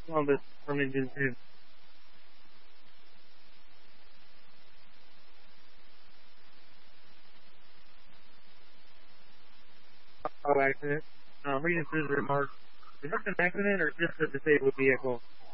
Columbus from engine 2. Accident. Reading through the remarks. Is this an accident or just a disabled vehicle?